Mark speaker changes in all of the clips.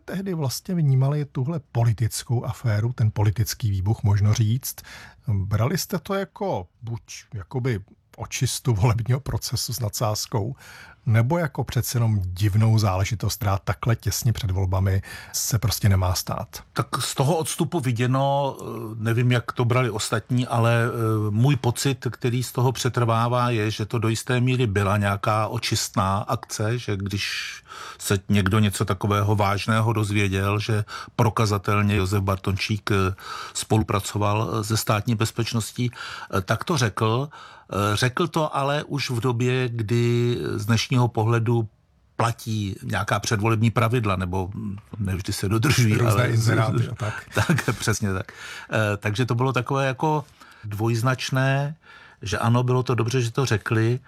Speaker 1: tehdy vlastně vnímali tuhle politickou aféru, ten politický výbuch, možno říct? Brali jste to jako buď jakoby očistu volebního procesu s nadsázkou, nebo jako přece jenom divnou záležitost, která takhle těsně před volbami se prostě nemá stát?
Speaker 2: Tak z toho odstupu viděno, nevím, jak to brali ostatní, ale můj pocit, který z toho přetrvává, je, že to do jisté míry byla nějaká očistná akce, že když se někdo něco takového vážného dozvěděl, že prokazatelně Josef Bartončík spolupracoval se státní bezpečností, tak to řekl. Řekl to ale už v době, kdy z dnešního pohledu platí nějaká předvolební pravidla, nebo nevždy se dodržují.
Speaker 1: Různé inzeráty a tak.
Speaker 2: Tak, přesně tak. Takže to bylo takové jako dvojznačné, že ano, bylo to dobře, že to řekli,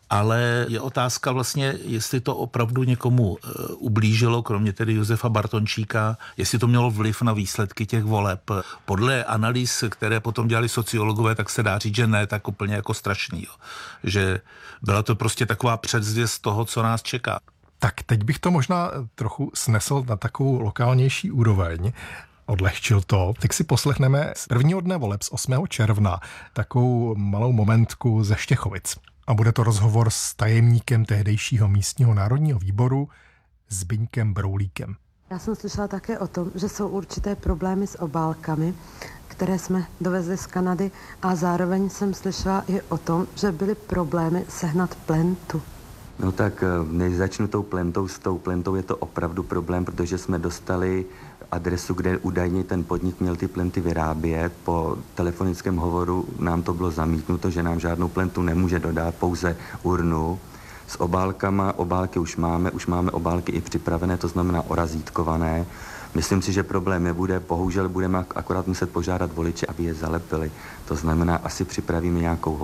Speaker 2: ale je otázka vlastně, jestli to opravdu někomu ublížilo, kromě tedy Josefa Bartončíka, jestli to mělo vliv na výsledky těch voleb. Podle analýz, které potom dělali sociologové, tak se dá říct, že ne, tak úplně jako strašný. Jo. Že byla to prostě taková předzvěst toho, co nás čeká.
Speaker 1: Tak teď bych to možná trochu snesl na takovou lokálnější úroveň. Odlehčil to. Teď si poslechneme z prvního dne voleb z 8. června takovou malou momentku ze Štěchovic. A bude to rozhovor s tajemníkem tehdejšího místního národního výboru Zbyňkem Broulíkem.
Speaker 3: Já jsem slyšela také o tom, že jsou určité problémy s obálkami, které jsme dovezli z Kanady, a zároveň jsem slyšela i o tom, že byly problémy sehnat plentu.
Speaker 4: No tak než začnu s tou plentou je to opravdu problém, protože jsme dostali adresu, kde údajně ten podnik měl ty plenty vyrábět. Po telefonickém hovoru nám to bylo zamítnuto, že nám žádnou plentu nemůže dodat, pouze urnu. S obálkama, obálky už máme obálky i připravené, to znamená orazítkované. Myslím si, že problém nebude, bohužel budeme akorát muset požádat voliče, aby je zalepili. To znamená, asi připravíme nějakou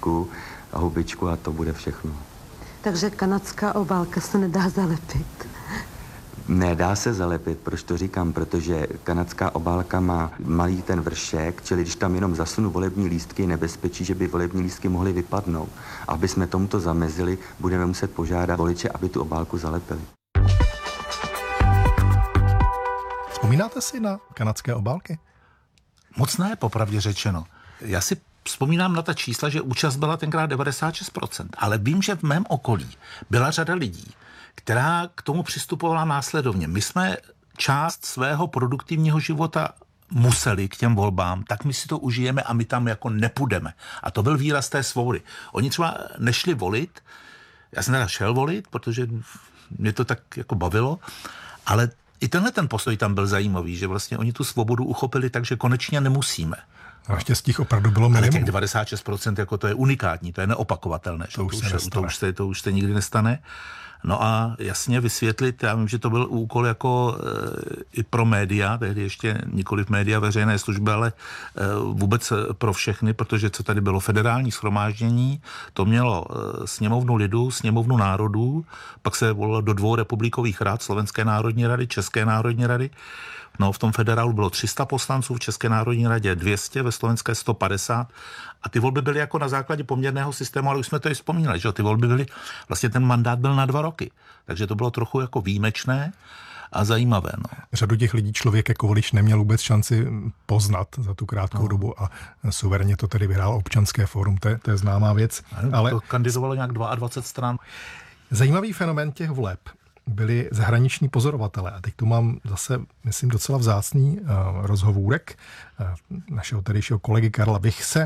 Speaker 4: hubičku a to bude všechno.
Speaker 3: Takže kanadská obálka se nedá zalepit.
Speaker 4: Nedá se zalepit, proč to říkám, protože kanadská obálka má malý ten vršek, čili když tam jenom zasunu volební lístky, je nebezpečí, že by volební lístky mohly vypadnout. Aby jsme tomuto zamezili, budeme muset požádat voliče, aby tu obálku zalepili.
Speaker 1: Vzpomínáte si na kanadské obálky?
Speaker 2: Moc ne, popravdě řečeno. Já si vzpomínám na ta čísla, že účast byla tenkrát 96%, ale vím, že v mém okolí byla řada lidí, která k tomu přistupovala následovně. My jsme část svého produktivního života museli k těm volbám, tak my si to užijeme a my tam jako nepůjdeme. A to byl výraz té svobody. Oni třeba nešli volit, já jsem teda šel volit, protože mě to tak jako bavilo, ale i tenhle ten postoj tam byl zajímavý, že vlastně oni tu svobodu uchopili tak, že konečně nemusíme.
Speaker 1: A štěstí opravdu bylo minimum.
Speaker 2: Ale těch 96% jako to je unikátní, to je neopakovatelné. To už se nikdy nestane. No a jasně vysvětlit, já vím, že to byl úkol jako i pro média, tehdy ještě nikoliv média veřejné služby, ale vůbec pro všechny, protože co tady bylo federální shromáždění, to mělo sněmovnu lidu, sněmovnu národů, pak se volilo do 2 republikových rad, Slovenské národní rady, České národní rady. No, v tom federálu bylo 300 poslanců, v České národní radě 200, ve slovenské 150 a ty volby byly jako na základě poměrného systému, ale už jsme to i vzpomínali, že ty volby byly, vlastně ten mandát byl na 2 roky, takže to bylo trochu jako výjimečné a zajímavé. No.
Speaker 1: Řadu těch lidí člověk jako volič neměl vůbec šanci poznat za tu krátkou dobu a suverénně to tedy vyhrál Občanské fórum, to je známá věc.
Speaker 2: Ale to kandidovalo nějak 22 stran.
Speaker 1: Zajímavý fenomén těch voleb byli zahraniční pozorovatelé. A teď tu mám zase, myslím, docela vzácný rozhovůrek našeho tehdejšího kolegy Karla Vichse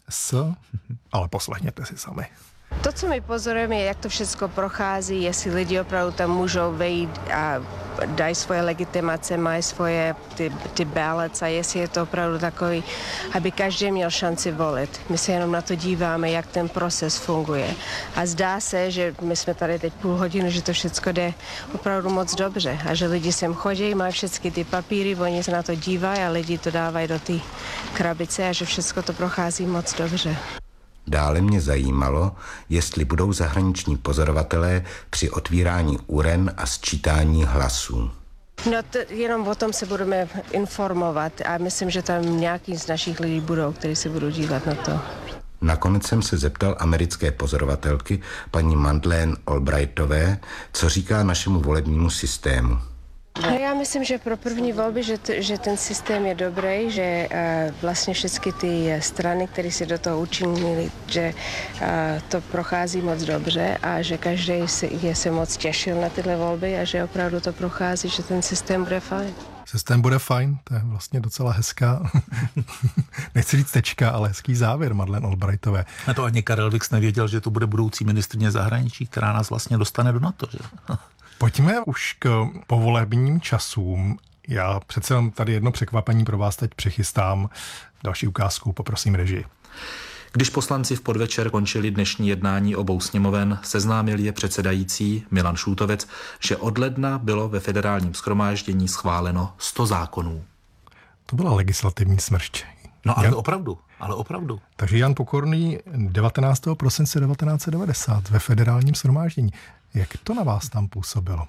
Speaker 1: ale poslechněte si sami.
Speaker 5: To, co my pozorujeme, je, jak to všechno prochází, jestli lidi opravdu tam můžou vejít a dají svoje legitimace, mají svoje ty ballots a jestli je to opravdu takový, aby každý měl šanci volit. My se jenom na to díváme, jak ten proces funguje. A zdá se, že my jsme tady teď půl hodiny, že to všechno jde opravdu moc dobře a že lidi sem chodí, mají všechny ty papíry, oni se na to dívají a lidi to dávají do té krabice a že všechno to prochází moc dobře.
Speaker 6: Dále mě zajímalo, jestli budou zahraniční pozorovatelé při otvírání uren a sčítání hlasů.
Speaker 5: No jenom o tom se budeme informovat a myslím, že tam nějaký z našich lidí budou, kteří se budou dívat na to.
Speaker 6: Nakonec jsem se zeptal americké pozorovatelky paní Madeleine Albrightové, co říká našemu volebnímu systému.
Speaker 5: Já myslím, že pro první volby, že ten systém je dobrý, že vlastně všechny ty strany, které si do toho učinili, že to prochází moc dobře a že každý se moc těšil na tyhle volby a že opravdu to prochází, že ten systém bude fajn.
Speaker 1: Systém bude fajn, to je vlastně docela hezká, nechci říct tečka, ale hezký závěr Madeleine Albrightové.
Speaker 2: A to ani Karel Vix nevěděl, že to bude budoucí ministryně zahraničí, která nás vlastně dostane do NATO, že?
Speaker 1: Pojďme už k povolebním časům. Já přece jenom tady jedno překvapení pro vás teď přichystám. Další ukázku, poprosím režii.
Speaker 7: Když poslanci v podvečer končili dnešní jednání obou sněmoven, seznámil je předsedající Milan Šútovec, že od ledna bylo ve federálním shromáždění schváleno 100 zákonů.
Speaker 1: To byla legislativní smršť.
Speaker 2: No ale opravdu.
Speaker 1: Takže Jan Pokorný 19. prosince 1990 ve federálním shromáždění. Jak to na vás tam působilo?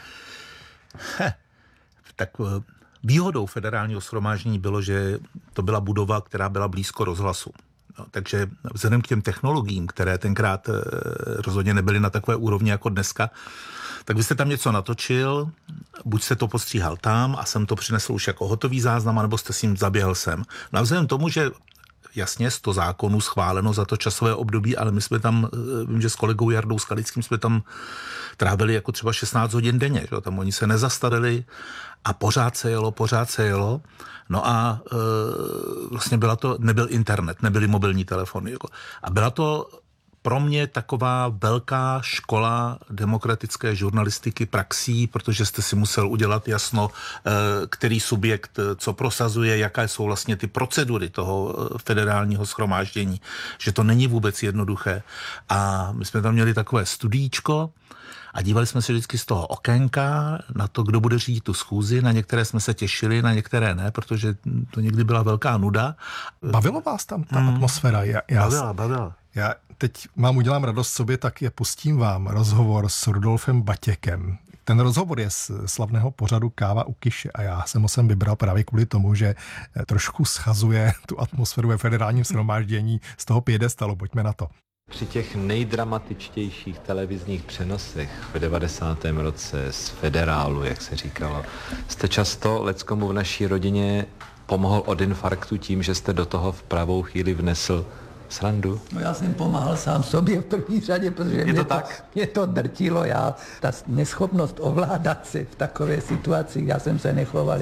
Speaker 2: Tak výhodou federálního shromáždění bylo, že to byla budova, která byla blízko rozhlasu. No, takže vzhledem k těm technologiím, které tenkrát rozhodně nebyly na takové úrovni jako dneska, tak vy jste tam něco natočil, buď jste to postříhal tam a jsem to přinesl už jako hotový záznam, anebo jste s tím zaběhl sem. No a vzhledem tomu, že jasně 100 zákonů schváleno za to časové období, ale my jsme tam, vím, že s kolegou Jardou Skalickým jsme tam trávili jako třeba 16 hodin denně, že? Tam oni se nezastavili a pořád se jelo. No a vlastně nebyl internet, nebyly mobilní telefony. Jako. A byla to pro mě taková velká škola demokratické žurnalistiky praxí, protože jste si musel udělat jasno, který subjekt co prosazuje, jaké jsou vlastně ty procedury toho federálního shromáždění, že to není vůbec jednoduché. A my jsme tam měli takové studíčko a dívali jsme se vždycky z toho okénka na to, kdo bude řídit tu schůzi. Na některé jsme se těšili, na některé ne, protože to někdy byla velká nuda.
Speaker 1: Bavilo vás tam ta atmosféra?
Speaker 2: Bavila.
Speaker 1: Já teď udělám radost sobě, tak je pustím vám rozhovor s Rudolfem Batěkem. Ten rozhovor je z slavného pořadu Káva u Kyše a já jsem ho sem vybral právě kvůli tomu, že trošku schazuje tu atmosféru ve federálním shromáždění z toho piedestalu. Pojďme na to.
Speaker 8: Při těch nejdramatičtějších televizních přenosech v 90. roce z federálu, jak se říkalo, jste často leckomu v naší rodině pomohl od infarktu tím, že jste do toho v pravou chvíli vnesl srandu?
Speaker 9: No já jsem pomáhal sám sobě v první řadě, protože mě to drtilo. Ta neschopnost ovládat se v takové situaci, já jsem se nechoval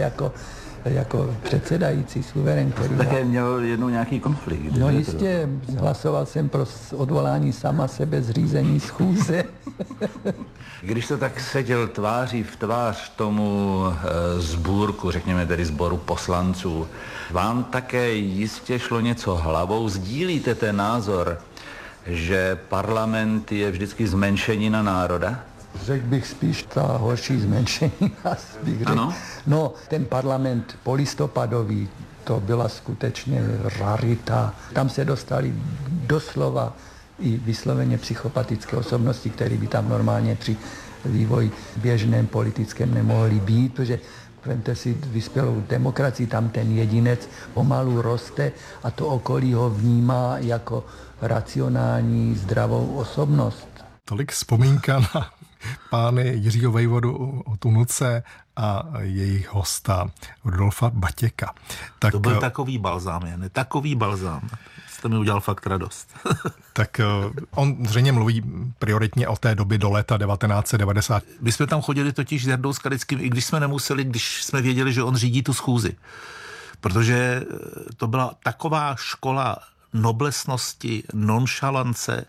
Speaker 9: jako předsedající suverén, který...
Speaker 10: Také měl jednou nějaký konflikt.
Speaker 9: No jistě, hlasoval jsem pro odvolání sama sebe, zřízení schůze.
Speaker 10: Když to tak seděl tváří v tvář tomu sbůrku, řekněme tedy sboru poslanců, vám také jistě šlo něco hlavou, sdílíte ten názor, že parlament je vždycky zmenšenina národa?
Speaker 9: Řekl bych spíš ta horší zmenšení.
Speaker 10: Ano?
Speaker 9: No, ten parlament polistopadový, to byla skutečně rarita. Tam se dostali doslova i vysloveně psychopatické osobnosti, které by tam normálně při vývoji běžném politickém nemohly být, protože vemte si vyspělou demokracii, tam ten jedinec pomalu roste a to okolí ho vnímá jako racionální, zdravou osobnost.
Speaker 1: Tolik vzpomínka na pány Jiřího Vejvodu o Tunuce a jejich hosta Rudolfa Batěka.
Speaker 2: Tak, to byl takový balzám, Jane, takový balzám. Jste mi udělal fakt radost.
Speaker 1: Tak on zřejmě mluví prioritně o té doby do léta 1990.
Speaker 2: My jsme tam chodili totiž s Jardou Skalickým, i když jsme nemuseli, když jsme věděli, že on řídí tu schůzi. Protože to byla taková škola noblesnosti, nonšalance,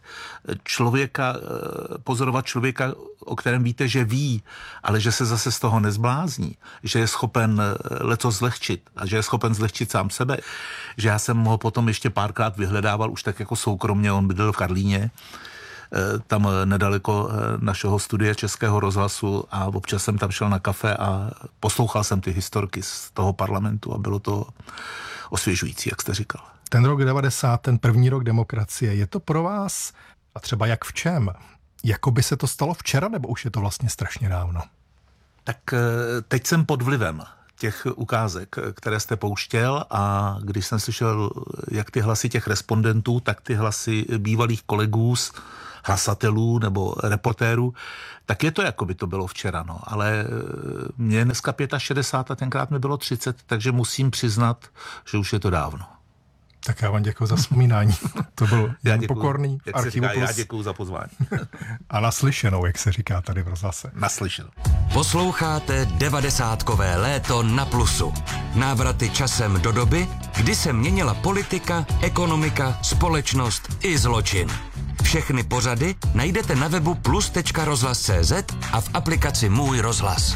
Speaker 2: pozorovat člověka, o kterém víte, že ví, ale že se zase z toho nezblázní, že je schopen leco zlehčit a že je schopen zlehčit sám sebe. Že já jsem ho potom ještě párkrát vyhledával, už tak jako soukromně, on bydlel v Karlíně, tam nedaleko našeho studia Českého rozhlasu a občas jsem tam šel na kafe a poslouchal jsem ty historky z toho parlamentu a bylo to osvěžující, jak jste říkal.
Speaker 1: Ten rok 90, ten první rok demokracie, je to pro vás, a třeba jak v čem, jako by se to stalo včera, nebo už je to vlastně strašně dávno?
Speaker 2: Tak teď jsem pod vlivem těch ukázek, které jste pouštěl a když jsem slyšel jak ty hlasy těch respondentů, tak ty hlasy bývalých kolegů z hlasatelů nebo reportérů, tak je to, jako by to bylo včera, no. Ale mě je dneska 65 a tenkrát mi bylo 30, takže musím přiznat, že už je to dávno.
Speaker 1: Tak já vám děkuji za vzpomínání. To byl Pokorný, Archivu Plus.
Speaker 2: Já děkuji za pozvání.
Speaker 1: A naslyšenou, jak se říká tady v rozhlase.
Speaker 2: Naslyšenou.
Speaker 11: Posloucháte 90kové léto na Plusu. Návraty časem do doby, kdy se měnila politika, ekonomika, společnost i zločin. Všechny pořady najdete na webu plus.rozhlas.cz a v aplikaci Můj rozhlas.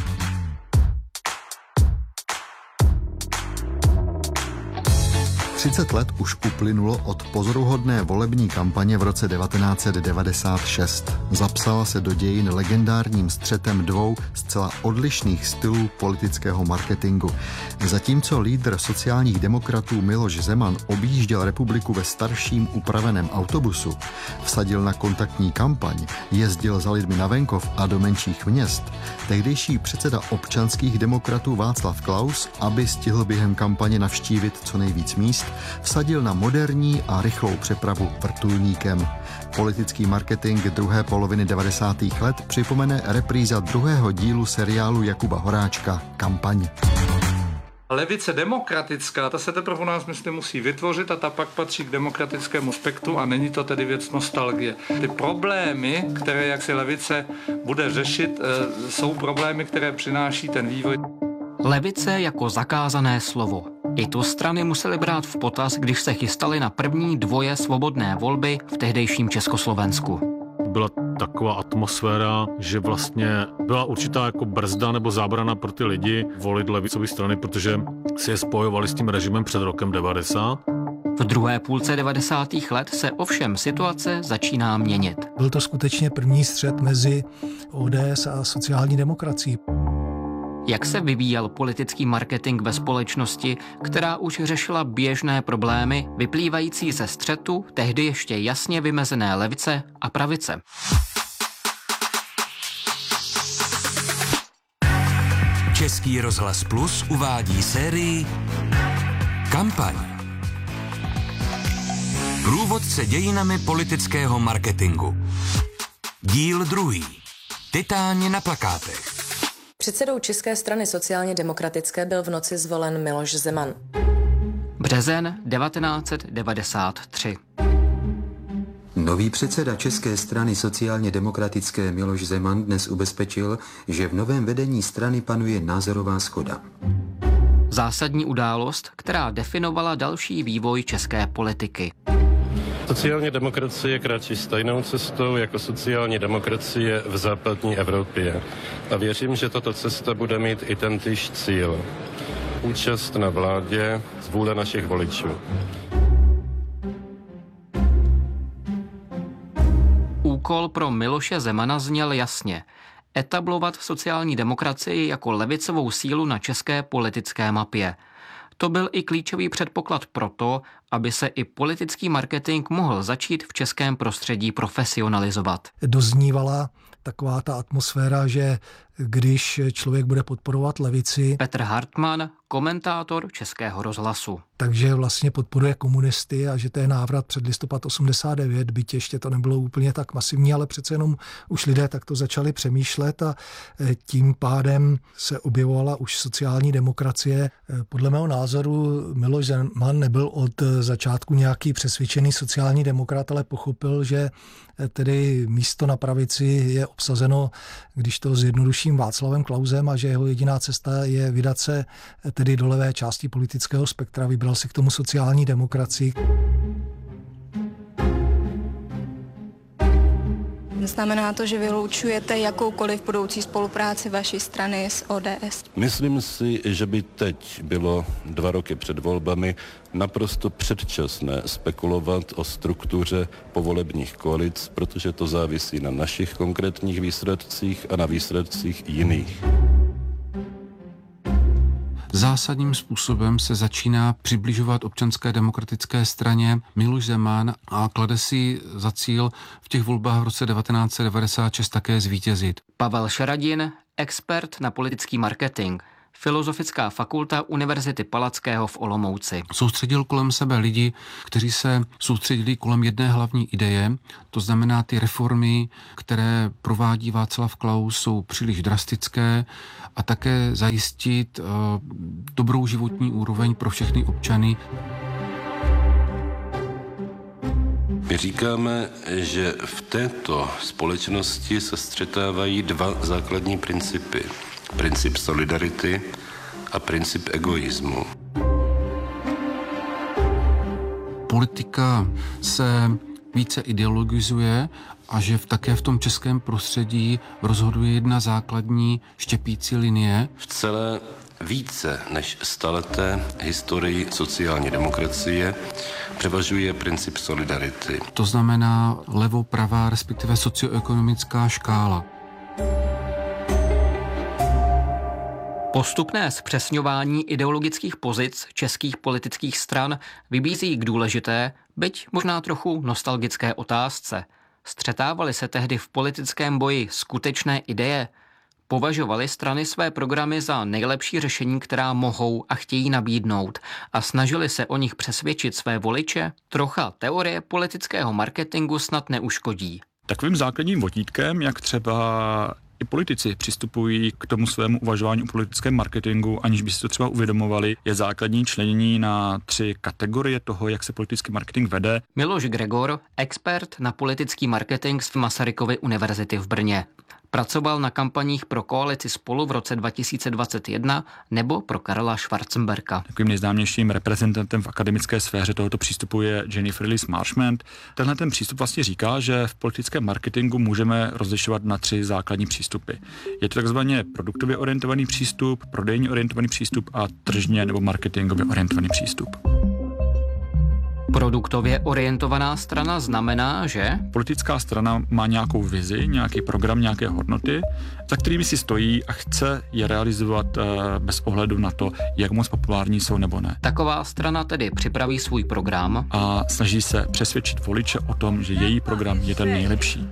Speaker 12: Třicet let už uplynulo od pozoruhodné volební kampaně v roce 1996. Zapsala se do dějin legendárním střetem dvou zcela odlišných stylů politického marketingu. Zatímco lídr sociálních demokratů Miloš Zeman objížděl republiku ve starším upraveném autobusu, vsadil na kontaktní kampaň, jezdil za lidmi na venkov a do menších měst, tehdejší předseda občanských demokratů Václav Klaus, aby stihl během kampaně navštívit co nejvíc míst, vsadil na moderní a rychlou přepravu vrtulníkem. Politický marketing druhé poloviny 90. let připomene repríza druhého dílu seriálu Jakuba Horáčka Kampaň.
Speaker 13: Levice demokratická, ta se teprve u nás, myslím, musí vytvořit a ta pak patří k demokratickému spektru a není to tedy věc nostalgie. Ty problémy, které jak si levice bude řešit, jsou problémy, které přináší ten vývoj.
Speaker 14: Levice jako zakázané slovo. I tu strany musely brát v potaz, když se chystaly na první dvoje svobodné volby v tehdejším Československu.
Speaker 15: Byla taková atmosféra, že vlastně byla určitá jako brzda nebo zábrana pro ty lidi volit levicové strany, protože si je spojovali s tím režimem před rokem 90.
Speaker 14: V druhé půlce 90. let se ovšem situace začíná měnit.
Speaker 16: Byl to skutečně první střet mezi ODS a sociální demokracií.
Speaker 14: Jak se vyvíjel politický marketing ve společnosti, která už řešila běžné problémy vyplývající ze střetu tehdy ještě jasně vymezené levice a pravice.
Speaker 11: Český rozhlas Plus uvádí sérii Kampaň. Průvodce dějinami politického marketingu. Díl 2. Titáni na plakátech.
Speaker 17: Předsedou České strany sociálně demokratické byl v noci zvolen Miloš Zeman.
Speaker 14: Březen 1993.
Speaker 18: Nový předseda České strany sociálně demokratické Miloš Zeman dnes ubezpečil, že v novém vedení strany panuje názorová shoda.
Speaker 14: Zásadní událost, která definovala další vývoj české politiky.
Speaker 19: Sociální demokracie kráčí stejnou cestou jako sociální demokracie v západní Evropě. A věřím, že tato cesta bude mít i tentýž cíl. Účast na vládě z vůle našich voličů.
Speaker 14: Úkol pro Miloše Zemana zněl jasně. Etablovat sociální demokracii jako levicovou sílu na české politické mapě. To byl i klíčový předpoklad pro to, aby se i politický marketing mohl začít v českém prostředí profesionalizovat.
Speaker 16: Doznívala taková ta atmosféra, že když člověk bude podporovat levici...
Speaker 14: Petr Hartmann, komentátor Českého rozhlasu.
Speaker 16: Takže vlastně podporuje komunisty a že to je návrat před listopad 89, byť ještě to nebylo úplně tak masivní, ale přece jenom už lidé takto začali přemýšlet a tím pádem se objevovala už sociální demokracie. Podle mého názoru Miloš Zeman nebyl od začátku nějaký přesvědčený sociální demokrat, ale pochopil, že tedy místo na pravici je obsazeno, když to zjednoduším, Václavem Klausem a že jeho jediná cesta je vydat se tedy do levé části politického spektra. Vybral si k tomu sociální demokracii.
Speaker 20: Znamená to, že vyloučujete jakoukoliv budoucí spolupráci vaší strany s ODS?
Speaker 19: Myslím si, že by teď bylo 2 roky před volbami naprosto předčasné spekulovat o struktuře povolebních koalic, protože to závisí na našich konkrétních výsledcích a na výsledcích jiných.
Speaker 21: Zásadním způsobem se začíná přibližovat Občanské demokratické straně Miloš Zeman a klade si za cíl v těch volbách v roce 1996 také zvítězit.
Speaker 14: Pavel Šaradin, expert na politický marketing. Filozofická fakulta Univerzity Palackého v Olomouci.
Speaker 21: Soustředil kolem sebe lidi, kteří se soustředili kolem jedné hlavní ideje, to znamená ty reformy, které provádí Václav Klaus, jsou příliš drastické a také zajistit dobrou životní úroveň pro všechny občany.
Speaker 19: My říkáme, že v této společnosti se střetávají dva základní principy. Princip solidarity a princip egoismu.
Speaker 21: Politika se více ideologizuje a že také v tom českém prostředí rozhoduje jedna základní štěpící linie.
Speaker 19: V celé více než staleté historii sociální demokracie převažuje princip solidarity.
Speaker 21: To znamená levo-pravá, respektive socioekonomická škála.
Speaker 14: Postupné zpřesňování ideologických pozic českých politických stran vybízí k důležité, byť možná trochu nostalgické otázce. Střetávaly se tehdy v politickém boji skutečné ideje? Považovaly strany své programy za nejlepší řešení, která mohou a chtějí nabídnout a snažili se o nich přesvědčit své voliče? Trocha teorie politického marketingu snad neuškodí.
Speaker 3: Takovým základním vodítkem, jak třeba i politici přistupují k tomu svému uvažování o politickém marketingu, aniž by si to třeba uvědomovali, je základní členění na 3 kategorie toho, jak se politický marketing vede.
Speaker 14: Miloš Gregor, expert na politický marketing z Masarykovy univerzity v Brně. Pracoval na kampaních pro koalici Spolu v roce 2021 nebo pro Karla Schwarzenberga.
Speaker 3: Takovým nejznámějším reprezentantem v akademické sféře tohoto přístupu je Jennifer Lee Marshman. Tenhle ten přístup vlastně říká, že v politickém marketingu můžeme rozlišovat na 3 základní přístupy. Je to takzvaně produktově orientovaný přístup, prodejně orientovaný přístup a tržně nebo marketingově orientovaný přístup.
Speaker 14: Produktově orientovaná strana znamená, že
Speaker 3: politická strana má nějakou vizi, nějaký program, nějaké hodnoty, za kterými si stojí a chce je realizovat bez ohledu na to, jak moc populární jsou nebo ne.
Speaker 14: Taková strana tedy připraví svůj program
Speaker 3: a snaží se přesvědčit voliče o tom, že její program je ten nejlepší.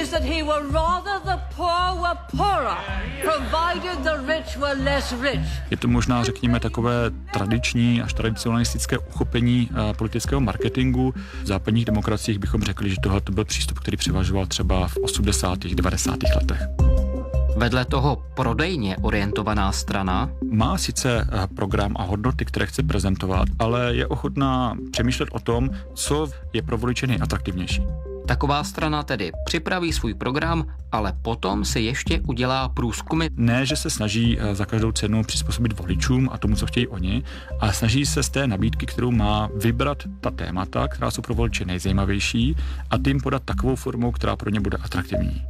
Speaker 3: Je to možná, řekněme, takové tradiční až tradicionalistické uchopení politického marketingu. V západních demokraciích bychom řekli, že tohle byl přístup, který převažoval třeba v 80. 90. letech.
Speaker 14: Vedle toho prodejně orientovaná strana
Speaker 3: má sice program a hodnoty, které chce prezentovat, ale je ochotná přemýšlet o tom, co je pro voliče nejatraktivnější.
Speaker 14: Taková strana tedy připraví svůj program, ale potom si ještě udělá průzkumy.
Speaker 3: Ne, že se snaží za každou cenu přizpůsobit voličům a tomu, co chtějí oni, ale snaží se z té nabídky, kterou má, vybrat ta témata, která jsou pro voliče nejzajímavější a tím podat takovou formou, která pro ně bude atraktivní.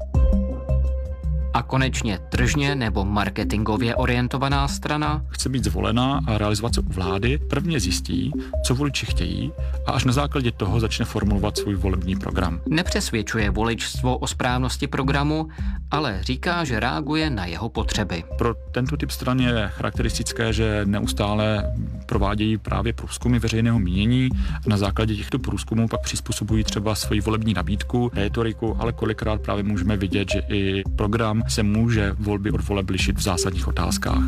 Speaker 14: A konečně tržně nebo marketingově orientovaná strana
Speaker 3: chce být zvolená a realizovat se u vlády, prvně zjistí, co voliči chtějí a až na základě toho začne formulovat svůj volební program.
Speaker 14: Nepřesvědčuje voličstvo o správnosti programu, ale říká, že reaguje na jeho potřeby.
Speaker 3: Pro tento typ stran je charakteristické, že neustále provádějí právě průzkumy veřejného mínění a na základě těchto průzkumů pak přizpůsobují třeba svoji volební nabídku, rétoriku, ale kolikrát právě můžeme vidět, že i program se může volby od voleb lišit v zásadních otázkách.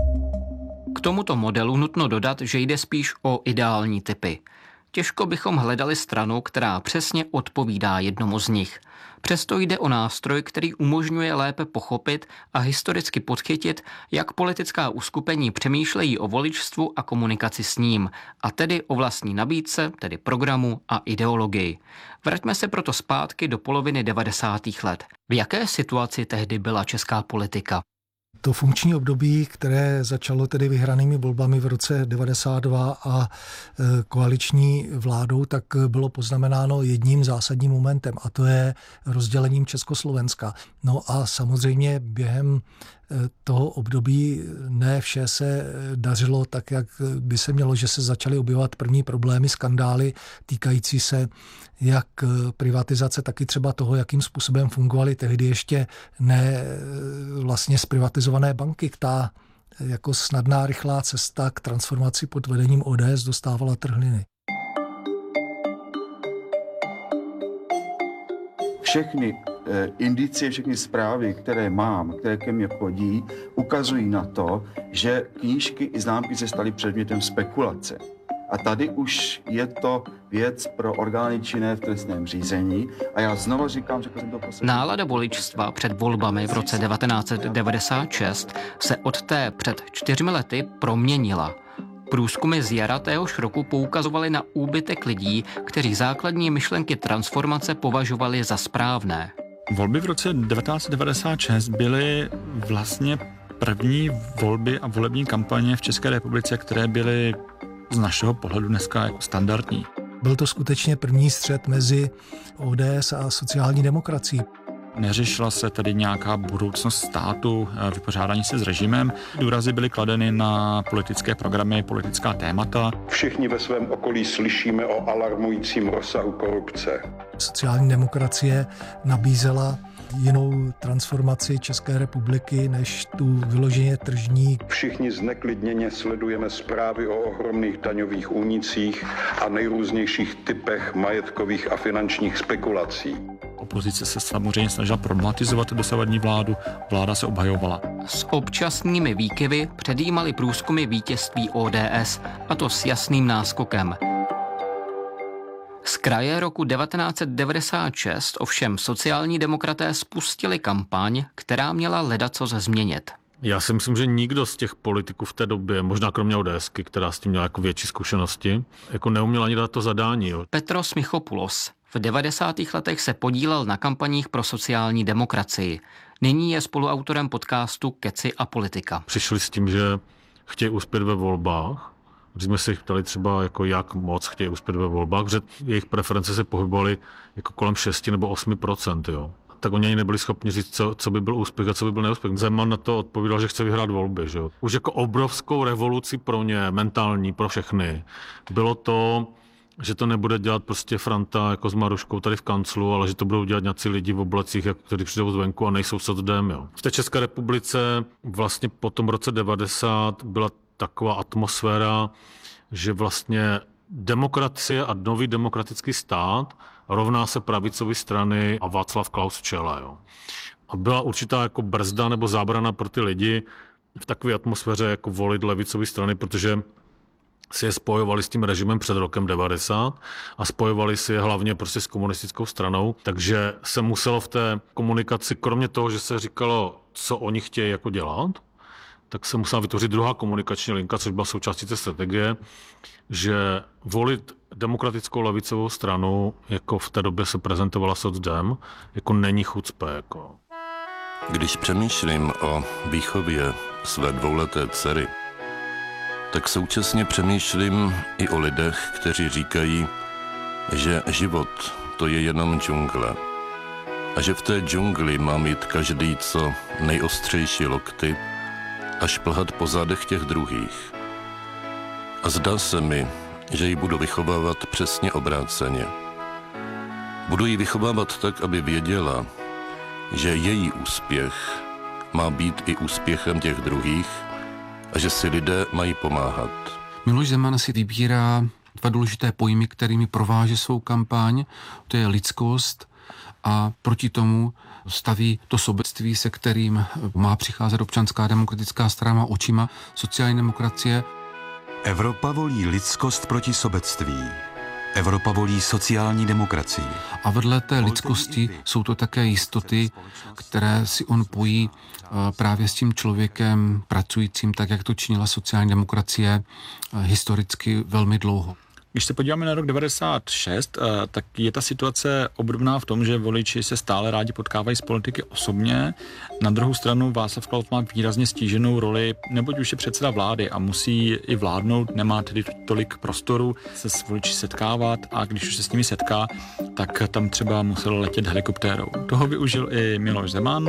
Speaker 14: K tomuto modelu nutno dodat, že jde spíš o ideální typy. Těžko bychom hledali stranu, která přesně odpovídá jednomu z nich. Přesto jde o nástroj, který umožňuje lépe pochopit a historicky podchytit, jak politická uskupení přemýšlejí o voličstvu a komunikaci s ním, a tedy o vlastní nabídce, tedy programu a ideologii. Vraťme se proto zpátky do poloviny 90. let. V jaké situaci tehdy byla česká politika?
Speaker 16: To funkční období, které začalo tedy vyhranými volbami v roce 92 a koaliční vládou, tak bylo poznamenáno jedním zásadním momentem, a to je rozdělením Československa. No a samozřejmě během toho období ne vše se dařilo tak, jak by se mělo, že se začaly objevovat první problémy, skandály týkající se jak privatizace, tak i třeba toho, jakým způsobem fungovaly tehdy ještě ne vlastně zprivatizované banky. Ta jako snadná, rychlá cesta k transformaci pod vedením ODS dostávala trhliny.
Speaker 22: Všechny
Speaker 4: indicie, všechny zprávy, které mám, které ke mně chodí, ukazují na to, že knížky i známky se staly předmětem spekulace. A tady už je to věc pro orgány činné v trestném řízení. A já znovu říkám, že jsem to poslední.
Speaker 14: Nálada voličstva před volbami v roce 1996 se od té před 4 lety proměnila. Průzkumy z jara téhož roku poukazovaly na úbytek lidí, kteří základní myšlenky transformace považovali za správné.
Speaker 3: Volby v roce 1996 byly vlastně první volby a volební kampaně v České republice, které byly z našeho pohledu dneska jako standardní.
Speaker 16: Byl to skutečně první střet mezi ODS a sociální demokracií.
Speaker 3: Neřešila se tady nějaká budoucnost státu, vypořádání se s režimem. Důrazy byly kladeny na politické programy, politická témata.
Speaker 22: Všichni ve svém okolí slyšíme o alarmujícím rozsahu korupce.
Speaker 16: Sociální demokracie nabízela jinou transformaci České republiky než tu vyloženě tržní.
Speaker 22: Všichni zneklidněně sledujeme zprávy o ohromných daňových únicích a nejrůznějších typech majetkových a finančních spekulací.
Speaker 3: Opozice se samozřejmě snažila problematizovat dosavadní vládu, vláda se obhajovala.
Speaker 14: S občasnými výkyvy předjímaly průzkumy vítězství ODS, a to s jasným náskokem. Z kraje roku 1996 ovšem sociální demokraté spustili kampaň, která měla ledacos změnit.
Speaker 15: Já si myslím, že nikdo z těch politiků v té době, možná kromě ODSky, která s tím měla jako větší zkušenosti, jako neuměl ani dát to zadání. Jo.
Speaker 14: Petros Michopoulos v 90. letech se podílel na kampaních pro sociální demokracii. Nyní je spoluautorem podcastu Keci a politika.
Speaker 15: Přišli s tím, že chtějí uspět ve volbách. Když jsme se jich ptali třeba, jako jak moc chtějí uspět ve volbách, že jejich preference se pohybovaly jako kolem 6 nebo 8%. Jo. Tak oni ani nebyli schopni říct, co by byl úspěch a co by byl neúspěch. Zeman na to odpovídal, že chce vyhrát volby. Že jo. Už jako obrovskou revoluci pro ně, mentální, pro všechny, bylo to, že to nebude dělat prostě Franta jako s Maruškou tady v kanclu, ale že to budou dělat nějací lidi v oblecích, kteří přijdou zvenku a nejsou socdem. Jo. V té České republice vlastně po tom roce 90 byla taková atmosféra, že vlastně demokracie a nový demokratický stát rovná se pravicové strany a Václav Klaus v čele. Jo. A byla určitá jako brzda nebo zábrana pro ty lidi v takové atmosféře jako volit levicové strany, protože si je spojovali s tím režimem před rokem 90 a spojovali si je hlavně prostě s komunistickou stranou, takže se muselo v té komunikaci, kromě toho, že se říkalo, co oni chtějí jako dělat, tak se musela vytvořit druhá komunikační linka, což byla součástí té strategie, že volit demokratickou levicovou stranu, jako v té době se prezentovala socdem, jako není chucpe. Jako.
Speaker 19: Když přemýšlím o výchově své 2leté dcery, tak současně přemýšlím i o lidech, kteří říkají, že život to je jenom džungle a že v té džungli má mít každý co nejostřejší lokty a šplhat po zádech těch druhých. A zdá se mi, že ji budu vychovávat přesně obráceně. Budu ji vychovávat tak, aby věděla, že její úspěch má být i úspěchem těch druhých a že si lidé mají pomáhat.
Speaker 21: Miloš Zeman si vybírá 2 důležité pojmy, kterými prováže svou kampaň. To je lidskost a proti tomu staví to sobectví, se kterým má přicházet občanská demokratická strana očima sociální demokracie.
Speaker 23: Evropa volí lidskost proti sobectví. Evropa volí sociální demokracii.
Speaker 21: A vedle té lidskosti jsou to také jistoty, které si on pojí právě s tím člověkem pracujícím, tak jak to činila sociální demokracie historicky velmi dlouho.
Speaker 3: Když se podíváme na rok 96, tak je ta situace obdobná v tom, že voliči se stále rádi potkávají s politiky osobně. Na druhou stranu Václav Klaus má výrazně stíženou roli, neboť už je předseda vlády a musí i vládnout, nemá tedy tolik prostoru se s voliči setkávat a když už se s nimi setká, tak tam třeba musel letět helikoptérou. Toho využil i Miloš Zeman.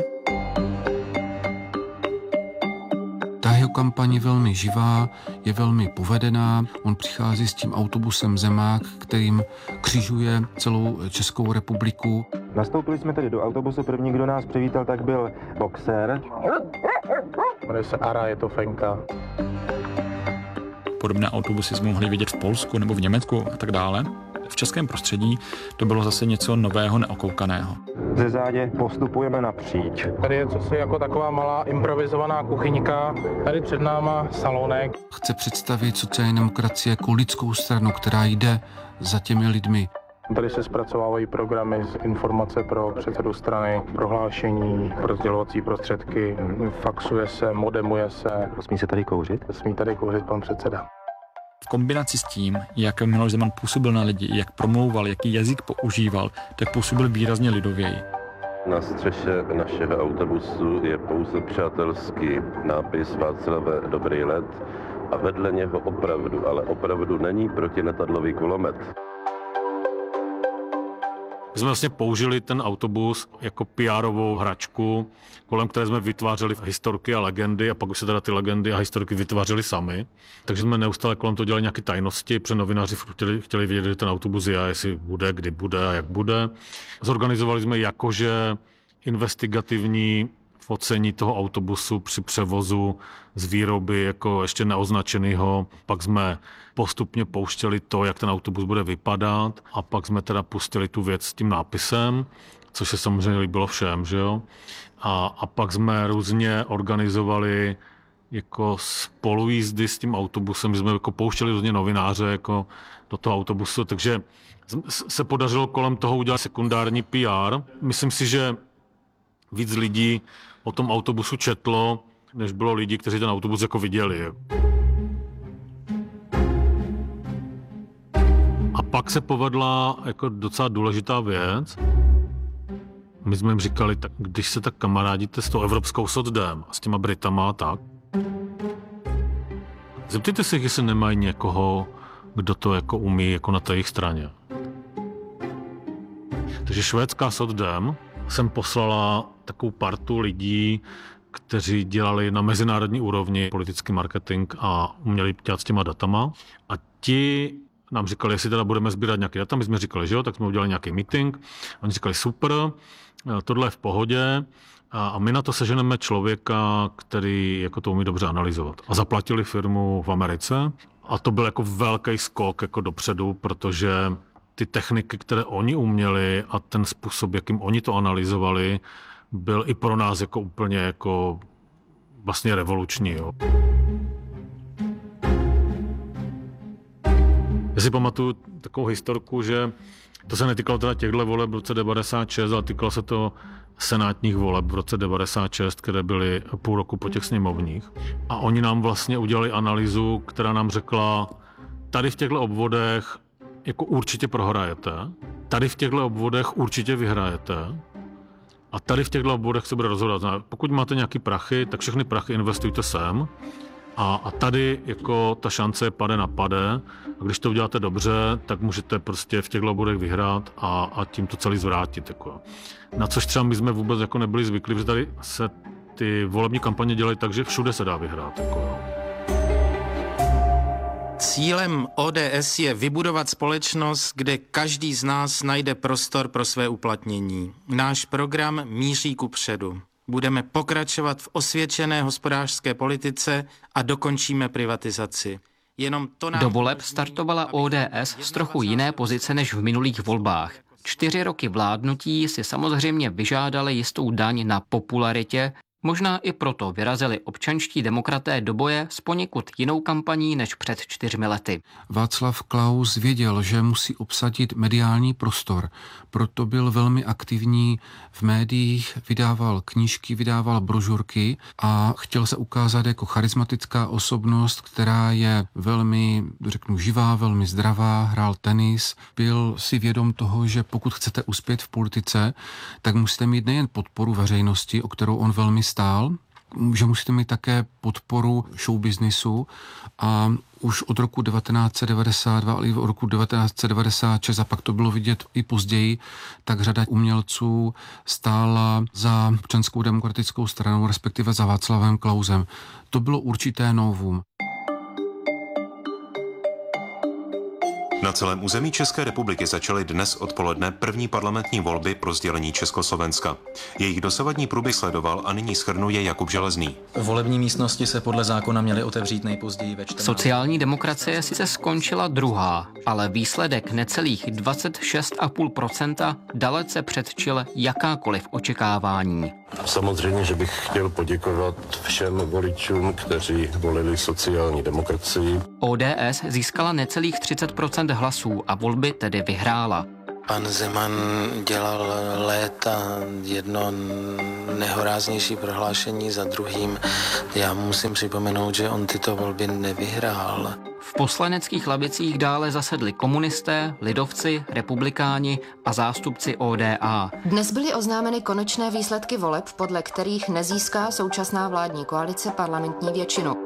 Speaker 21: Ta jeho kampaň je velmi živá, je velmi povedená. On přichází s tím autobusem Zemák, kterým křižuje celou Českou republiku.
Speaker 24: Nastoupili jsme tedy do autobusu, první, kdo nás přivítal, tak byl boxer. Jmenuje se Ara, je to Fenka.
Speaker 3: Podobné autobusy jsme mohli vidět v Polsku nebo v Německu a tak dále. v českém prostředí to bylo zase něco nového, neokoukaného.
Speaker 24: Ze zádě postupujeme napříč. Tady je cosi jako taková malá improvizovaná kuchyňka, tady před náma salonek.
Speaker 21: Chce představit sociální demokracie jako lidskou stranu, která jde za těmi lidmi.
Speaker 24: Tady se zpracovávají programy, informace pro předsedu strany, prohlášení, rozdělovací prostředky, faxuje se, modemuje se. Smí se tady kouřit? Smí tady kouřit pan předseda.
Speaker 3: V kombinaci s tím, jak Miloš Zeman působil na lidi, jak promlouval, jaký jazyk používal, tak působil výrazně lidověji.
Speaker 19: Na střeše našeho autobusu je pouze přátelský nápis Václave dobrý let a vedle něho opravdu, ale opravdu není protiletadlový kulomet.
Speaker 15: My jsme vlastně použili ten autobus jako PR-ovou hračku, kolem které jsme vytvářeli historky a legendy a pak už se teda ty legendy a historky vytvářely sami. Takže jsme neustále kolem toho dělali nějaké tajnosti, protože novináři chtěli vědět, že ten autobus je, jestli bude, kdy bude a jak bude. Zorganizovali jsme jakože investigativní focení toho autobusu při převozu z výroby jako ještě neoznačenýho. Pak jsme postupně pouštěli to, jak ten autobus bude vypadat a pak jsme teda pustili tu věc s tím nápisem, což se samozřejmě líbilo všem, že jo. A pak jsme různě organizovali jako spolujízdy s tím autobusem, že jsme jako pouštěli různě novináře jako do toho autobusu, takže se podařilo kolem toho udělat sekundární PR. Myslím si, že víc lidí o tom autobusu četlo, než bylo lidí, kteří ten autobus jako viděli. A pak se povedla jako docela důležitá věc. My jsme jim říkali, tak když se tak kamarádíte s tou evropskou socdem a s těma Britama a tak, zeptejte se, jestli nemají někoho, kdo to jako umí jako na té jejich straně. Takže švédská socdem jsem poslala takovou partu lidí, kteří dělali na mezinárodní úrovni politický marketing a uměli dělat s těma datama. A ti nám říkali, jestli teda budeme sbírat nějaké data. My jsme říkali, že jo, tak jsme udělali nějaký meeting. Oni říkali, super, tohle je v pohodě a my na to seženeme člověka, který jako to umí dobře analyzovat. A zaplatili firmu v Americe a to byl jako velký skok jako dopředu, protože ty techniky, které oni uměli a ten způsob, jakým oni to analyzovali, byl i pro nás jako úplně jako vlastně revoluční. Jo. Já si pamatuju takovou historku, že to se netýkalo teda těchto voleb v roce 96, ale týkalo se to senátních voleb v roce 96, které byly půl roku po těch sněmovních. A oni nám vlastně udělali analýzu, která nám řekla, tady v těchto obvodech jako určitě prohrajete, tady v těchto obvodech určitě vyhrajete a tady v těchto obvodech se bude rozhodovat. Pokud máte nějaký prachy, tak všechny prachy investujte sem a tady jako ta šance pade na pade a když to uděláte dobře, tak můžete prostě v těchto obvodech vyhrát a tím to celý zvrátit. Jako. Na což třeba my jsme vůbec jako nebyli zvyklí, protože tady se ty volební kampaně dělají tak, že všude se dá vyhrát. Jako.
Speaker 5: Cílem ODS je vybudovat společnost, kde každý z nás najde prostor pro své uplatnění. Náš program míří kupředu. Budeme pokračovat v osvědčené hospodářské politice a dokončíme privatizaci.
Speaker 14: Do voleb startovala ODS z trochu jiné pozice než v minulých volbách. 4 roky vládnutí si samozřejmě vyžádali jistou daň na popularitě, možná i proto vyrazili občanští demokraté do boje s poněkud jinou kampaní než před 4 lety.
Speaker 21: Václav Klaus věděl, že musí obsadit mediální prostor, proto byl velmi aktivní v médiích, vydával knížky, vydával brožurky a chtěl se ukázat jako charismatická osobnost, která je velmi, řeknu, živá, velmi zdravá, hrál tenis, byl si vědom toho, že pokud chcete uspět v politice, tak musíte mít nejen podporu veřejnosti, o kterou on velmi stál, že musíte mít také podporu showbiznisu a už od roku 1992, ale i od roku 1996 a pak to bylo vidět i později, tak řada umělců stála za Občanskou demokratickou stranou, respektive za Václavem Klausem. To bylo určité novum.
Speaker 23: Na celém území České republiky začaly dnes odpoledne první parlamentní volby pro sdělení Československa. Jejich dosavadní průběh sledoval a nyní shrnuje Jakub Železný.
Speaker 6: Volební místnosti se podle zákona měly otevřít nejpozději ve 14.
Speaker 14: Sociální demokracie sice skončila druhá, ale výsledek necelých 26,5% dalece předčil jakákoliv očekávání.
Speaker 7: Samozřejmě, že bych chtěl poděkovat všem voličům, kteří volili sociální demokracii.
Speaker 14: ODS získala necelých 30% hlasů a volby tedy vyhrála.
Speaker 5: Pan Zeman dělal léta jedno nehoráznější prohlášení za druhým. Já musím připomenout, že on tyto volby nevyhrál.
Speaker 14: V poslaneckých lavicích dále zasedli komunisté, lidovci, republikáni a zástupci ODA.
Speaker 17: Dnes byly oznámeny konečné výsledky voleb, podle kterých nezíská současná vládní koalice parlamentní většinu.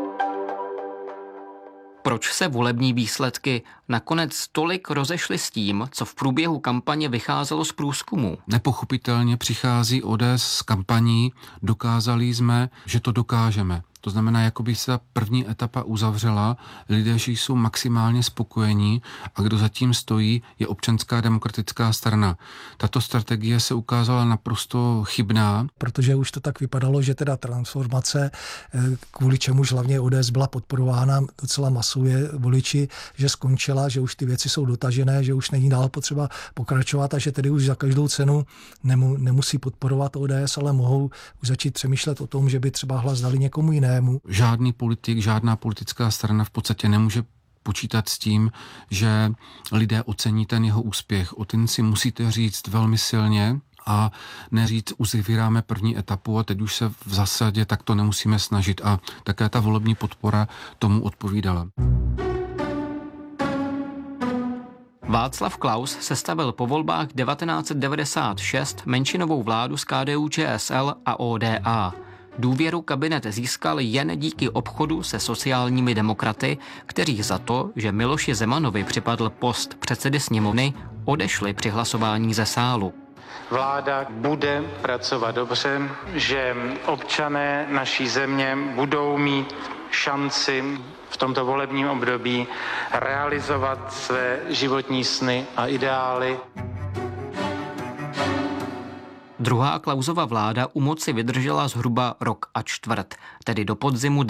Speaker 14: Proč se volební výsledky nakonec tolik rozešly s tím, co v průběhu kampaně vycházelo z průzkumu?
Speaker 21: Nepochopitelně přichází ODS s kampaní, dokázali jsme, že to dokážeme. To znamená, jako by se ta první etapa uzavřela, lidé jsou maximálně spokojení a kdo zatím stojí, je Občanská demokratická strana. Tato strategie se ukázala naprosto chybná.
Speaker 16: Protože už to tak vypadalo, že teda transformace, kvůli čemuž hlavně ODS byla podporována docela masově voliči, že skončila, že už ty věci jsou dotažené, že už není dál potřeba pokračovat a že tedy už za každou cenu nemusí podporovat ODS, ale mohou už začít přemýšlet o tom, že by třeba hlas dali někomu jinému.
Speaker 21: Žádný politik, žádná politická strana v podstatě nemůže počítat s tím, že lidé ocení ten jeho úspěch. O ten si musíte říct velmi silně a neříct, uzavíráme první etapu a teď už se v zásadě takto nemusíme snažit. A také ta volební podpora tomu odpovídala.
Speaker 14: Václav Klaus sestavil po volbách 1996 menšinovou vládu s KDU-ČSL a ODA. Důvěru kabinet získal jen díky obchodu se sociálními demokraty, kteří za to, že Miloši Zemanovi připadl post předsedy sněmovny, odešli při hlasování ze sálu.
Speaker 5: Vláda bude pracovat dobře, že občané naší země budou mít šanci v tomto volebním období realizovat své životní sny a ideály.
Speaker 14: Druhá Klausova vláda u moci vydržela zhruba rok a čtvrt, tedy do podzimu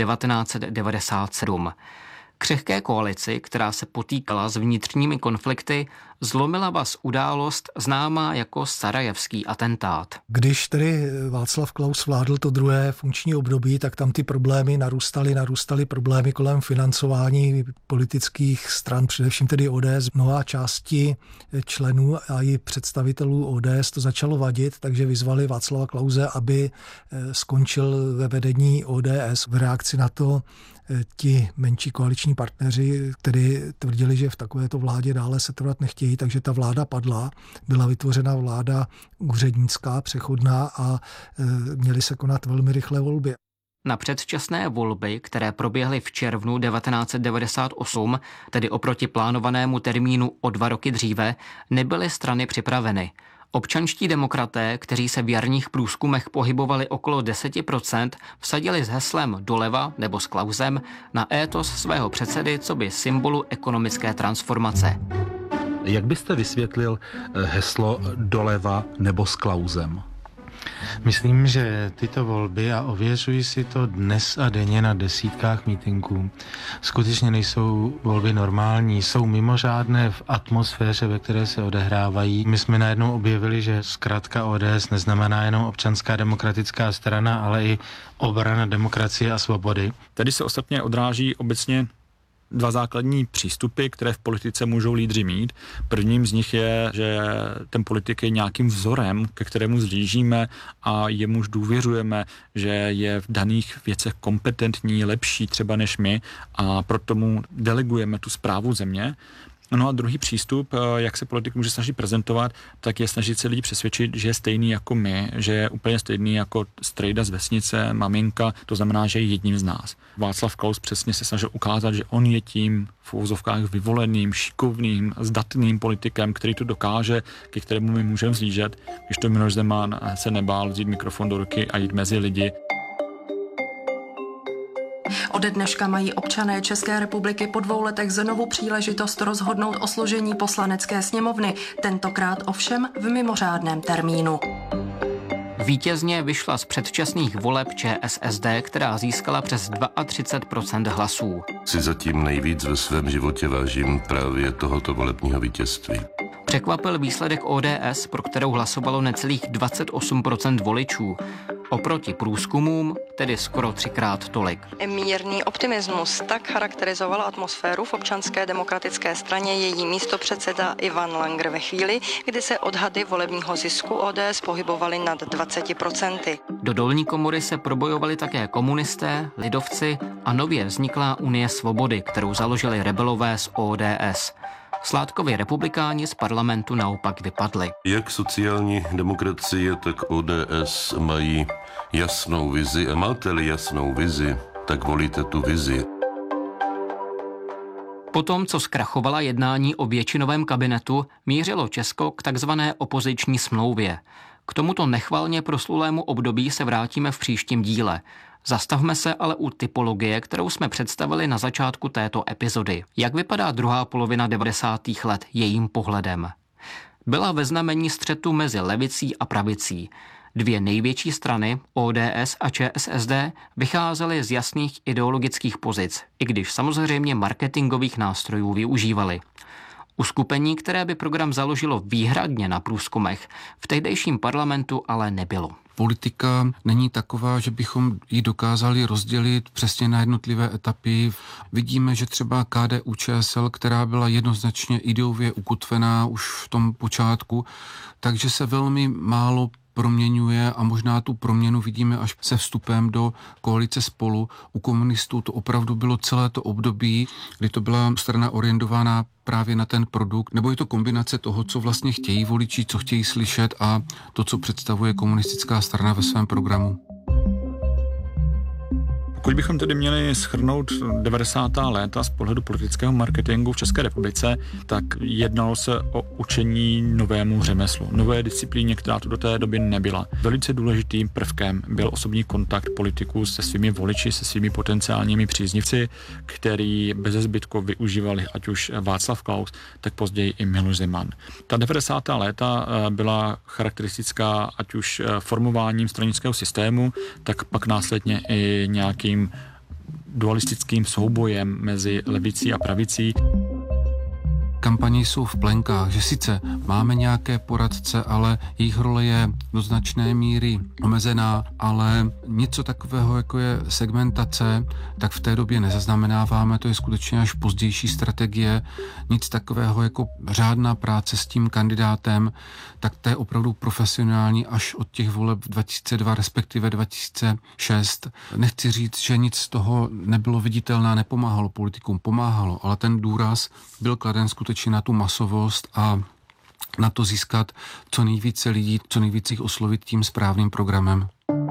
Speaker 14: 1997. Křehké koalici, která se potýkala s vnitřními konflikty, zlomila vaz událost známá jako sarajevský atentát.
Speaker 16: Když tedy Václav Klaus vládl to druhé funkční období, tak tam ty problémy narůstaly problémy kolem financování politických stran, především tedy ODS. Mnohá části členů a i představitelů ODS to začalo vadit, takže vyzvali Václava Klause, aby skončil ve vedení ODS. V reakci na to ti menší koaliční partneři, kteří tvrdili, že v takovéto vládě dále se trvat nechtějí, takže ta vláda padla. Byla vytvořena vláda úřednická, přechodná a měly se konat velmi rychlé volby.
Speaker 14: Na předčasné volby, které proběhly v červnu 1998, tedy oproti plánovanému termínu o 2 roky dříve, nebyly strany připraveny. Občanští demokraté, kteří se v jarních průzkumech pohybovali okolo 10%, vsadili s heslem doleva nebo s Klausem na étos svého předsedy coby symbolu ekonomické transformace.
Speaker 2: Jak byste vysvětlil heslo doleva nebo s Klausem?
Speaker 5: Myslím, že tyto volby, a ověřuji si to dnes a denně na desítkách mítinků, skutečně nejsou volby normální, jsou mimořádné v atmosféře, ve které se odehrávají. My jsme najednou objevili, že zkratka ODS neznamená jenom Občanská demokratická strana, ale i obrana demokracie a svobody.
Speaker 3: Tady se ostatně odráží obecně 2 základní přístupy, které v politice můžou lídři mít. Prvním z nich je, že ten politik je nějakým vzorem, ke kterému zlížíme a jemuž důvěřujeme, že je v daných věcech kompetentní, lepší třeba než my a proto mu delegujeme tu správu země. No a druhý přístup, jak se politik může snažit prezentovat, tak je snažit se lidi přesvědčit, že je stejný jako my, že je úplně stejný jako strejda z vesnice, maminka, to znamená, že je jedním z nás. Václav Klaus přesně se snažil ukázat, že on je tím v uvozovkách vyvoleným, šikovným, zdatným politikem, který to dokáže, ke kterému my můžeme vzlížet, když to Miloš Zeman se nebál vzít mikrofon do ruky a jít mezi lidi.
Speaker 1: Ode dneška mají občané České republiky po 2 letech znovu příležitost rozhodnout o složení poslanecké sněmovny, tentokrát ovšem v mimořádném termínu.
Speaker 14: Vítězně vyšla z předčasných voleb ČSSD, která získala přes 32% hlasů.
Speaker 19: Si zatím nejvíc ve svém životě vážím právě tohoto volebního vítězství.
Speaker 14: Překvapil výsledek ODS, pro kterou hlasovalo necelých 28% voličů. Oproti průzkumům tedy skoro 3krát tolik.
Speaker 20: Mírný optimismus, tak charakterizoval atmosféru v Občanské demokratické straně její místopředseda Ivan Langer ve chvíli, kdy se odhady volebního zisku ODS pohybovaly nad 20%.
Speaker 14: Do dolní komory se probojovali také komunisté, lidovci a nově vzniklá Unie svobody, kterou založili rebelové z ODS. Sládkovi republikáni z parlamentu naopak vypadli.
Speaker 19: Jak sociální demokracie, tak ODS mají jasnou vizi a máte-li jasnou vizi, tak volíte tu vizi.
Speaker 14: Potom, co zkrachovala jednání o většinovém kabinetu, mířilo Česko k takzvané opoziční smlouvě. K tomuto nechvalně proslulému období se vrátíme v příštím díle. Zastavme se ale u typologie, kterou jsme představili na začátku této epizody. Jak vypadá druhá polovina 90. let jejím pohledem? Byla ve znamení střetu mezi levicí a pravicí. Dvě největší strany, ODS a ČSSD, vycházely z jasných ideologických pozic, i když samozřejmě marketingových nástrojů využívaly. Uskupení, které by program založilo výhradně na průzkumech, v tehdejším parlamentu ale nebylo.
Speaker 21: Politika není taková, že bychom ji dokázali rozdělit přesně na jednotlivé etapy. Vidíme, že třeba KDU-ČSL, která byla jednoznačně ideově ukotvená už v tom počátku, takže se velmi málo proměňuje a možná tu proměnu vidíme až se vstupem do koalice Spolu. U komunistů to opravdu bylo celé to období, kdy to byla strana orientovaná právě na ten produkt, nebo je to kombinace toho, co vlastně chtějí voliči, co chtějí slyšet a to, co představuje komunistická strana ve svém programu.
Speaker 3: Pokud bychom tedy měli shrnout 90. léta z pohledu politického marketingu v České republice, tak jednalo se o učení novému řemeslu, nové disciplíně, která tu do té doby nebyla. Velice důležitým prvkem byl osobní kontakt politiků se svými voliči, se svými potenciálními příznivci, který bezezbytku využívali ať už Václav Klaus, tak později i Miloš Zeman. Ta 90. léta byla charakteristická ať už formováním stranického systému, tak pak následně i nějakým dualistickým soubojem mezi levicí a pravicí.
Speaker 21: Kampaně jsou v plenkách, že sice máme nějaké poradce, ale jejich role je do značné míry omezená, ale něco takového, jako je segmentace, tak v té době nezaznamenáváme, to je skutečně až pozdější strategie, nic takového jako řádná práce s tím kandidátem, tak to je opravdu profesionální až od těch voleb 2002, respektive 2006. Nechci říct, že nic z toho nebylo viditelné, nepomáhalo politikům, pomáhalo, ale ten důraz byl kladen skutečně na tu masovost a na to získat co nejvíce lidí, co nejvíce jich oslovit tím správným programem.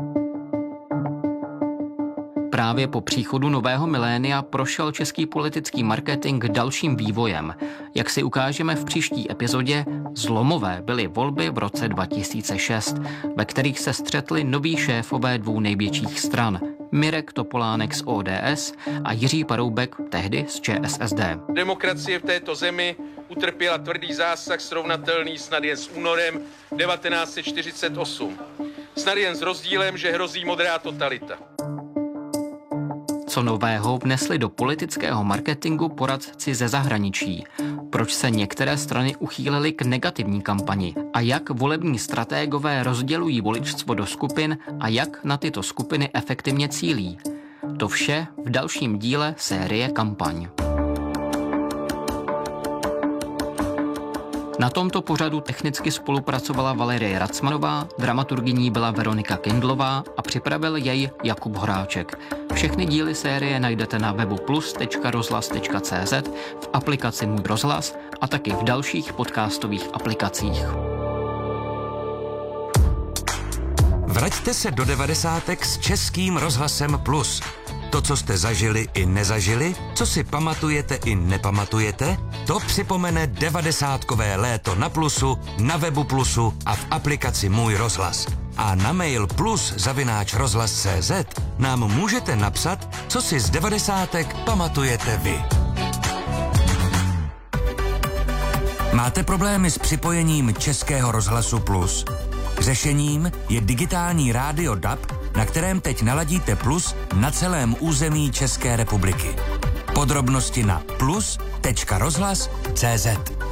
Speaker 14: Právě po příchodu nového milénia prošel český politický marketing dalším vývojem. Jak si ukážeme v příští epizodě, zlomové byly volby v roce 2006, ve kterých se střetli noví šéfové dvou největších stran, Mirek Topolánek z ODS a Jiří Paroubek, tehdy z ČSSD.
Speaker 8: Demokracie v této zemi utrpěla tvrdý zásah srovnatelný snad jen s únorem 1948. Snad jen s rozdílem, že hrozí modrá totalita.
Speaker 14: Co nového vnesli do politického marketingu poradci ze zahraničí? Proč se některé strany uchýlily k negativní kampani? A jak volební stratégové rozdělují voličstvo do skupin a jak na tyto skupiny efektivně cílí? To vše v dalším díle série Kampaň. Na tomto pořadu technicky spolupracovala Valerie Racmanová, dramaturgyní byla Veronika Kindlová a připravil jej Jakub Horáček. Všechny díly série najdete na webu plus.rozhlas.cz, v aplikaci Můj rozhlas a taky v dalších podcastových aplikacích.
Speaker 11: Vraťte se do 90. s Českým rozhlasem Plus. To, co jste zažili i nezažili, co si pamatujete i nepamatujete, to připomene 90kové léto na Plusu, na webu Plusu a v aplikaci Můj rozhlas. A na mail plus@rozhlas.cz nám můžete napsat, co si z 90. pamatujete vy. Máte problémy s připojením Českého rozhlasu Plus? Řešením je digitální rádio DAB, na kterém teď naladíte Plus na celém území České republiky. Podrobnosti na plus.rozhlas.cz.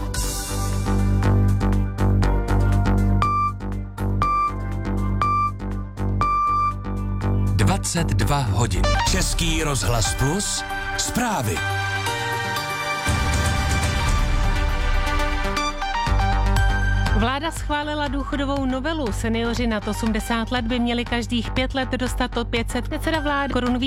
Speaker 11: 22 hodin. Český rozhlas Plus. Zprávy.
Speaker 9: Vláda schválila důchodovou novelu. Seniori nad 80 let by měli každých 5 let dostat o 500 korun